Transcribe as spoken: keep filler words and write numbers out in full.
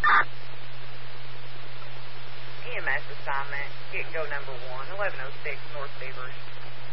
E M S assignment, get and go number one, eleven oh six North Beavers.